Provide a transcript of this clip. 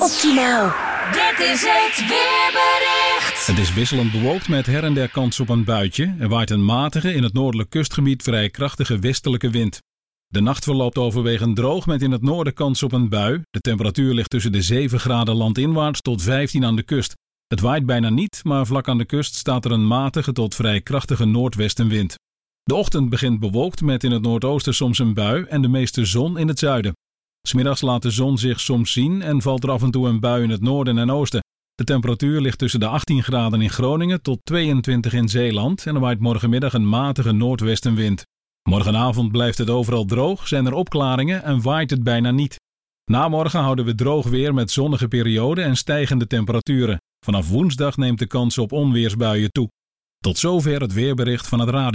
Optimaal. Dit is het weerbericht. Het is wisselend bewolkt met her en der kans op een buitje. Er waait een matige, in het noordelijk kustgebied vrij krachtige westelijke wind. De nacht verloopt overwegend droog met in het noorden kans op een bui. De temperatuur ligt tussen de 7 graden landinwaarts tot 15 aan de kust. Het waait bijna niet, maar vlak aan de kust staat er een matige tot vrij krachtige noordwestenwind. De ochtend begint bewolkt met in het noordoosten soms een bui en de meeste zon in het zuiden. 'S Middags laat de zon zich soms zien en valt er af en toe een bui in het noorden en oosten. De temperatuur ligt tussen de 18 graden in Groningen tot 22 in Zeeland en er waait morgenmiddag een matige noordwestenwind. Morgenavond blijft het overal droog, zijn er opklaringen en waait het bijna niet. Na morgen houden we droog weer met zonnige perioden en stijgende temperaturen. Vanaf woensdag neemt de kans op onweersbuien toe. Tot zover het weerbericht van het radio.